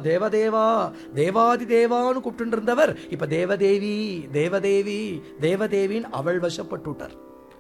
தேவதேவா தேவாதி தேவான்னு கூப்பிட்டு இருந்தவர் இப்ப தேவதேவி தேவதேவி தேவதேவின்னு அவள் வசப்பட்டுட்டார்.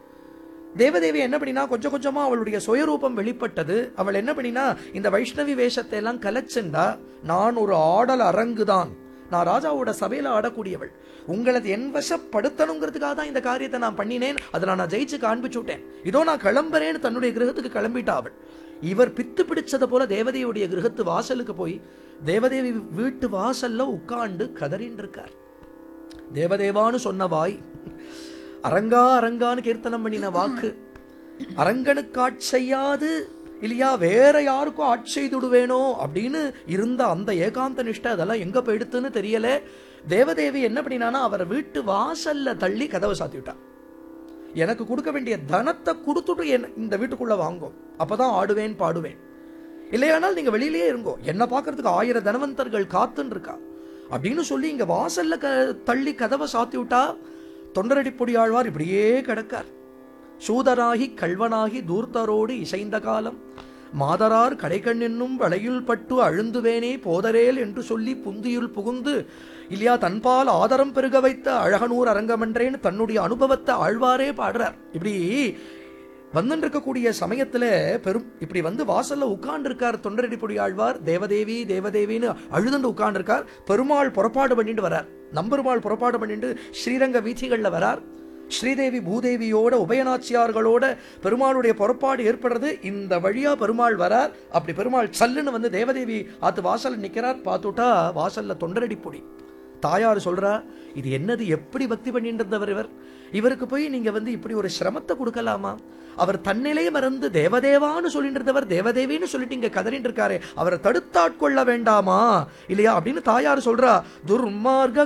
தேவதேவி என்ன பண்ணினா கொஞ்சம் கொஞ்சமா அவளுடைய சுயரூபம் வெளிப்பட்டது. அவள் என்ன பண்ணினா இந்த வைஷ்ணவி வேஷத்தை எல்லாம் கலைச்சென்றா, நான் ஒரு ஆடல் அரங்குதான், நான் ராஜாவோட சபையில ஆடக்கூடியவள், உங்களது என் வசப்படுத்தணுங்கிறதுக்காக தான் இந்த காரியத்தை நான் பண்ணினேன், அதை நான் ஜெயிச்சு காண்பிச்சு விட்டேன், இதோ நான் கிளம்புறேன்னு தன்னுடைய கிரகத்துக்கு கிளம்பிட்டா அவள். இவர் பித்து பிடிச்சதை போல தேவதேவியுடைய கிரகத்து வாசலுக்கு போய் தேவதேவி வீட்டு வாசல்ல உட்கார்ந்து கதறின் இருக்கார். தேவதேவான்னு சொன்ன வாய், அரங்கா அரங்கான்னு கீர்த்தனம் பண்ணின வாக்கு, அரங்கனுக்கு ஆட்செய்யாது இல்லையா வேற யாருக்கும் ஆட்செய்துடுவேனோ அப்படின்னு இருந்த அந்த ஏகாந்த நிஷ்டை அதெல்லாம் எங்க போயிடுத்துன்னு தெரியல. தேவதேவி என்ன பண்ணினானா அவரை வீட்டு வாசல்ல தள்ளி கதவை சாத்திவிட்டான். எனக்கு கொடுக்க வேண்டிய தனத்தை கொடுத்துட்டு இந்த வீட்டுக்குள்ள வாங்கும், அப்பதான் ஆடுவேன் பாடுவேன், இல்லையானால் நீங்க வெளியிலேயே இருங்கோ, என்ன பாக்குறதுக்கு 1000 தனவந்தர்கள் காத்துன்னு இருக்கா அப்படின்னு சொல்லி இங்க வாசல்ல தள்ளி கதவை சாத்தி விட்டா. தொண்டரடிப்பொடியாழ்வார் இப்படியே கிடக்கார். சூதராகி கல்வனாகி தூர்த்தரோடு இசைந்த காலம் மாதரார் கடைக்கண் என்னும் வளையுள் பட்டு அழுந்துவேனே போதரேல் என்று சொல்லி புந்தியுள் புகுந்து இல்லையா தன்பால் ஆதரம் பெருக வைத்த அழகனூர் அரங்கமன்றேன்னு தன்னுடைய அனுபவத்தை ஆழ்வாரே பாடுறார். இப்படி வந்துட்டு இருக்கக்கூடிய சமயத்துல இப்படி வந்து வாசல்ல உட்கார்ந்து இருக்கார் தொண்டரடிப்பொடி ஆழ்வார். தேவதேவி தேவதேவின்னு அழுதுண்டு உட்கார்ந்து இருக்கார். பெருமாள் புறப்பாடு பண்ணிட்டு வரார். நம்பெருமாள் புறப்பாடு பண்ணிட்டு ஸ்ரீரங்க வீதிகள்ல வரார். ஸ்ரீதேவி பூதேவியோட உபயநாச்சியார்களோட பெருமாளுடைய புறப்பாடு ஏற்படுறது. இந்த வழியா பெருமாள் வரார். அப்படி பெருமாள் சல்லுன்னு வந்து தேவதேவி ஆத்து வாசல் நிக்கிறார். பார்த்துட்டா வாசல்ல தொண்டரடிப்பொடி தாயார் சொல்றா, இது என்னது, எப்படி பக்தி பண்ணிட்டு இருந்தவர் இவருக்கு போய் நீங்க வந்து இப்படி ஒரு சிரமத்தை கொடுக்கலாமா? அவர் தன்னிலையே மறந்து தேவதேவான்னு சொல்லிட்டு இருந்தவர் தேவதேவின்னு சொல்லிட்டு இங்க கதறிட்டு இருக்காரு, அவரை தடுத்தாட்கொள்ள வேண்டாமா இல்லையா அப்படின்னு தாயார் சொல்றா. துர்மார்க